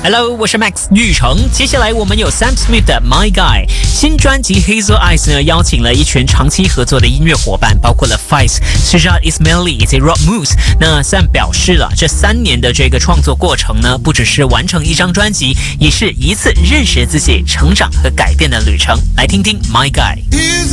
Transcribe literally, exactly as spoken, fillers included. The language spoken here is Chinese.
Hello， 我是 Max 玉成。接下来我们有 Sam Smith 的 My Guy 新专辑 Hazel Eyes 呢，邀请了一群长期合作的音乐伙伴，包括了 Fice、Sujat Ismaili 以及 Rob Moose。那 Sam 表示了，这三年的这个创作过程呢，不只是完成一张专辑，也是一次认识自己、成长和改变的旅程。来听听 My Guy。